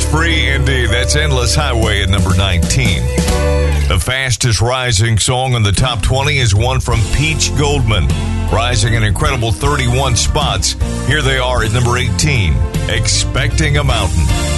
free indeed. That's Endless Highway at number 19. The fastest rising song in the top 20 is one from Peach Goldman, rising an incredible 31 spots. Here they are at number 18, Expecting a Mountain.